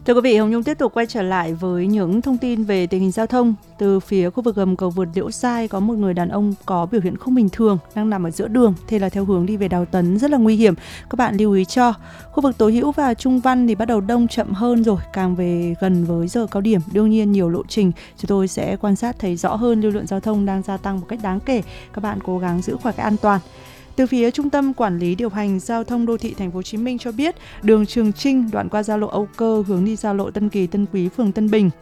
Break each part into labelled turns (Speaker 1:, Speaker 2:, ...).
Speaker 1: Thưa quý vị, Hồng Nhung tiếp tục quay trở lại với những thông tin về tình hình giao thông. Từ phía khu vực gầm cầu vượt Liễu Giai có một người đàn ông có biểu hiện không bình thường đang nằm ở giữa đường, thế là theo hướng đi về Đào Tấn rất là nguy hiểm. Các bạn lưu ý cho. Khu vực Tố Hữu và Trung Văn thì bắt đầu đông chậm hơn rồi, càng về gần với giờ cao điểm. Đương nhiên nhiều lộ trình chúng tôi sẽ quan sát thấy rõ hơn lưu lượng giao thông đang gia tăng một cách đáng kể. Các bạn cố gắng giữ khoảng cách an toàn. Từ phía Trung tâm Quản lý Điều hành Giao thông Đô thị Thành phố Hồ Chí Minh cho biết, đường Trường Chinh đoạn qua giao lộ Âu Cơ hướng đi giao lộ Tân Kỳ, Tân Quý, phường Tân Bình.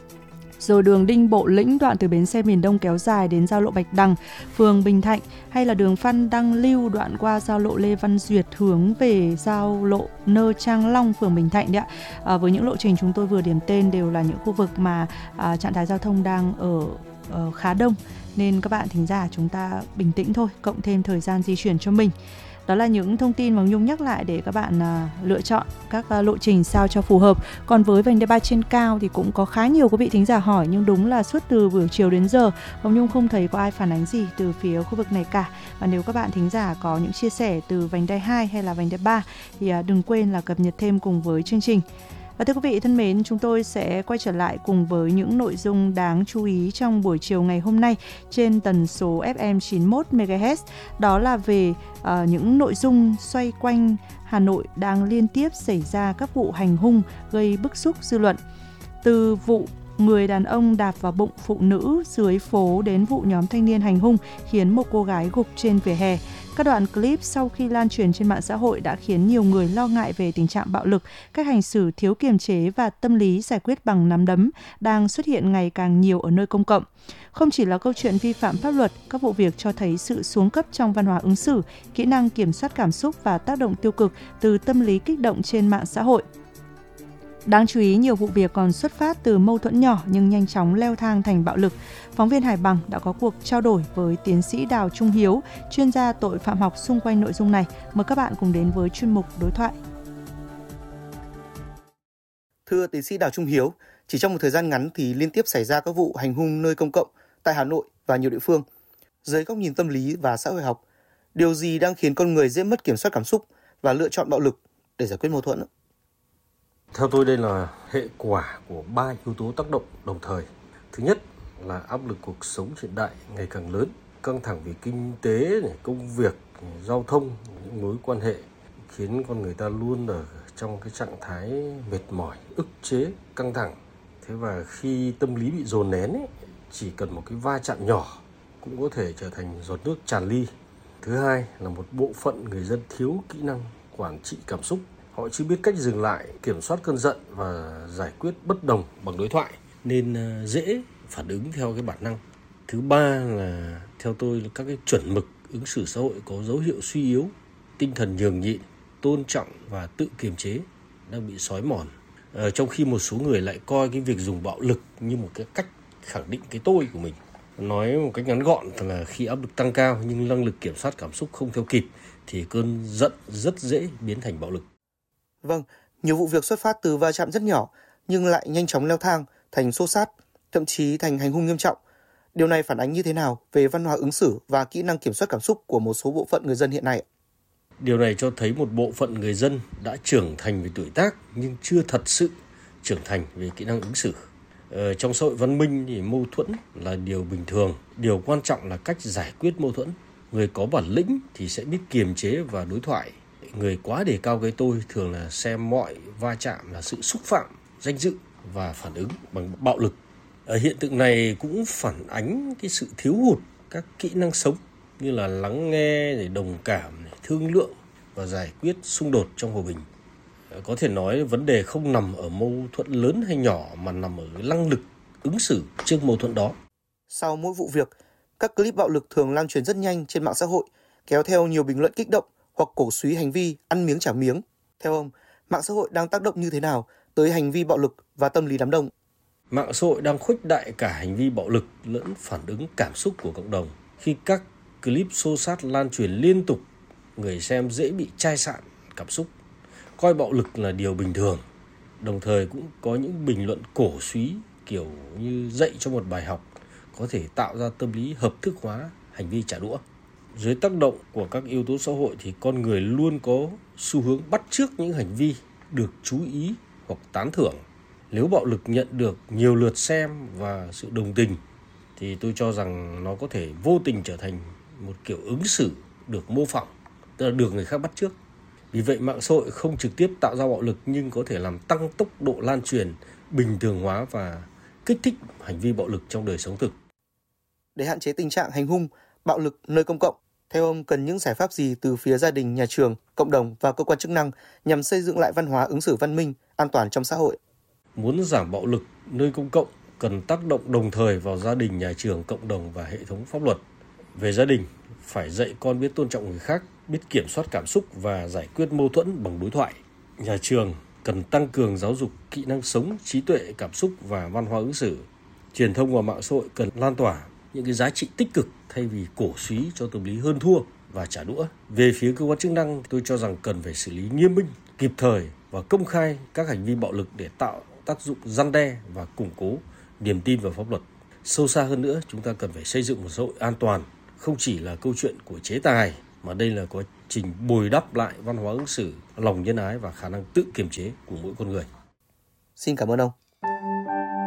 Speaker 1: Rồi đường Đinh Bộ Lĩnh đoạn từ bến xe miền Đông kéo dài đến giao lộ Bạch Đằng, phường Bình Thạnh, hay là đường Phan Đăng Lưu đoạn qua giao lộ Lê Văn Duyệt hướng về giao lộ Nơ Trang Long, phường Bình Thạnh đấy ạ. Với những lộ trình chúng tôi vừa điểm tên đều là những khu vực mà trạng thái giao thông đang ở khá đông, nên các bạn thính giả chúng ta bình tĩnh thôi, cộng thêm thời gian di chuyển cho mình. Đó là những thông tin mà Nhung nhắc lại để các bạn lựa chọn các lộ trình sao cho phù hợp. Còn với vành đai 3 trên cao thì cũng có khá nhiều quý vị thính giả hỏi, nhưng đúng là suốt từ buổi chiều đến giờ Hồng Nhung không thấy có ai phản ánh gì từ phía khu vực này cả. Và nếu các bạn thính giả có những chia sẻ từ vành đai 2 hay là vành đai 3 thì đừng quên là cập nhật thêm cùng với chương trình. Và thưa quý vị thân mến, chúng tôi sẽ quay trở lại cùng với những nội dung đáng chú ý trong buổi chiều ngày hôm nay trên tần số FM 91 MHz. Đó là về những nội dung xoay quanh Hà Nội đang liên tiếp xảy ra các vụ hành hung gây bức xúc dư luận. Từ vụ người đàn ông đạp vào bụng phụ nữ dưới phố đến vụ nhóm thanh niên hành hung khiến một cô gái gục trên vỉa hè. Các đoạn clip sau khi lan truyền trên mạng xã hội đã khiến nhiều người lo ngại về tình trạng bạo lực, cách hành xử thiếu kiềm chế và tâm lý giải quyết bằng nắm đấm đang xuất hiện ngày càng nhiều ở nơi công cộng. Không chỉ là câu chuyện vi phạm pháp luật, các vụ việc cho thấy sự xuống cấp trong văn hóa ứng xử, kỹ năng kiểm soát cảm xúc và tác động tiêu cực từ tâm lý kích động trên mạng xã hội. Đáng chú ý, nhiều vụ việc còn xuất phát từ mâu thuẫn nhỏ nhưng nhanh chóng leo thang thành bạo lực. Phóng viên Hải Bằng đã có cuộc trao đổi với tiến sĩ Đào Trung Hiếu, chuyên gia tội phạm học xung quanh nội dung này. Mời các bạn cùng đến với chuyên mục đối thoại.
Speaker 2: Thưa tiến sĩ Đào Trung Hiếu, chỉ trong một thời gian ngắn thì liên tiếp xảy ra các vụ hành hung nơi công cộng tại Hà Nội và nhiều địa phương. Dưới góc nhìn tâm lý và xã hội học, điều gì đang khiến con người dễ mất kiểm soát cảm xúc và lựa chọn bạo lực để giải quyết mâu thuẫn?
Speaker 3: Theo tôi đây là hệ quả của 3 yếu tố tác động đồng thời. Thứ nhất là áp lực cuộc sống hiện đại ngày càng lớn, căng thẳng về kinh tế, công việc, giao thông, những mối quan hệ khiến con người ta luôn ở trong cái trạng thái mệt mỏi, ức chế, căng thẳng. Thế và khi tâm lý bị dồn nén, chỉ cần một cái va chạm nhỏ cũng có thể trở thành giọt nước tràn ly. Thứ hai là một bộ phận người dân thiếu kỹ năng quản trị cảm xúc. Họ chưa biết cách dừng lại, kiểm soát cơn giận và giải quyết bất đồng bằng đối thoại, nên dễ phản ứng theo cái bản năng. Thứ ba là theo tôi là các cái chuẩn mực ứng xử xã hội có dấu hiệu suy yếu, tinh thần nhường nhịn, tôn trọng và tự kiềm chế đang bị xói mòn. Trong khi một số người lại coi cái việc dùng bạo lực như một cái cách khẳng định cái tôi của mình. Nói một cách ngắn gọn là khi áp lực tăng cao nhưng năng lực kiểm soát cảm xúc không theo kịp thì cơn giận rất dễ biến thành bạo lực.
Speaker 2: Vâng, nhiều vụ việc xuất phát từ va chạm rất nhỏ nhưng lại nhanh chóng leo thang thành xô xát, thậm chí thành hành hung nghiêm trọng. Điều này phản ánh như thế nào về văn hóa ứng xử và kỹ năng kiểm soát cảm xúc của một số bộ phận người dân hiện nay?
Speaker 3: Điều này cho thấy một bộ phận người dân đã trưởng thành về tuổi tác nhưng chưa thật sự trưởng thành về kỹ năng ứng xử. Trong xã hội văn minh thì mâu thuẫn là điều bình thường. Điều quan trọng là cách giải quyết mâu thuẫn. Người có bản lĩnh thì sẽ biết kiềm chế và đối thoại. Người quá đề cao cái tôi thường là xem mọi va chạm là sự xúc phạm danh dự và phản ứng bằng bạo lực. Hiện tượng này cũng phản ánh cái sự thiếu hụt các kỹ năng sống như là lắng nghe, để đồng cảm, thương lượng và giải quyết xung đột trong hòa bình. Có thể nói vấn đề không nằm ở mâu thuẫn lớn hay nhỏ mà nằm ở năng lực ứng xử trước mâu thuẫn đó.
Speaker 2: Sau mỗi vụ việc, các clip bạo lực thường lan truyền rất nhanh trên mạng xã hội, kéo theo nhiều bình luận kích động hoặc cổ suý hành vi ăn miếng trả miếng. Theo ông, mạng xã hội đang tác động như thế nào tới hành vi bạo lực và tâm lý đám đông?
Speaker 3: Mạng xã hội đang khuếch đại cả hành vi bạo lực lẫn phản ứng cảm xúc của cộng đồng. Khi các clip xô xát lan truyền liên tục, người xem dễ bị chai sạn cảm xúc, coi bạo lực là điều bình thường. Đồng thời cũng có những bình luận cổ suý kiểu như dạy cho một bài học, có thể tạo ra tâm lý hợp thức hóa hành vi trả đũa. Dưới tác động của các yếu tố xã hội thì con người luôn có xu hướng bắt chước những hành vi được chú ý hoặc tán thưởng. Nếu bạo lực nhận được nhiều lượt xem và sự đồng tình thì tôi cho rằng nó có thể vô tình trở thành một kiểu ứng xử được mô phỏng, tức là được người khác bắt chước. Vì vậy mạng xã hội không trực tiếp tạo ra bạo lực nhưng có thể làm tăng tốc độ lan truyền, bình thường hóa và kích thích hành vi bạo lực trong đời sống thực.
Speaker 2: Để hạn chế tình trạng hành hung, bạo lực nơi công cộng, theo ông cần những giải pháp gì từ phía gia đình, nhà trường, cộng đồng và cơ quan chức năng nhằm xây dựng lại văn hóa ứng xử văn minh, an toàn trong xã hội?
Speaker 3: Muốn giảm bạo lực nơi công cộng cần tác động đồng thời vào gia đình, nhà trường, cộng đồng và hệ thống pháp luật. Về gia đình, phải dạy con biết tôn trọng người khác, biết kiểm soát cảm xúc và giải quyết mâu thuẫn bằng đối thoại. Nhà trường cần tăng cường giáo dục kỹ năng sống, trí tuệ, cảm xúc và văn hóa ứng xử. Truyền thông và mạng xã hội cần lan tỏa những cái giá trị tích cực thay vì cổ súy cho tâm lý hơn thua và trả đũa. Về phía cơ quan chức năng, tôi cho rằng cần phải xử lý nghiêm minh, kịp thời và công khai các hành vi bạo lực để tạo tác dụng răn đe và củng cố niềm tin vào pháp luật. Sâu xa hơn nữa, chúng ta cần phải xây dựng một xã hội an toàn, không chỉ là câu chuyện của chế tài, mà đây là quá trình bồi đắp lại văn hóa ứng xử, lòng nhân ái và khả năng tự kiềm chế của mỗi con người.
Speaker 2: Xin cảm ơn ông.